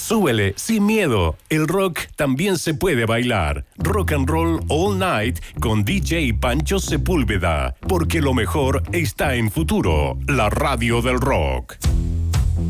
Súbele sin miedo. El rock también se puede bailar. Rock and Roll All Night con DJ Pancho Sepúlveda. Porque lo mejor está en Futuro, la radio del rock.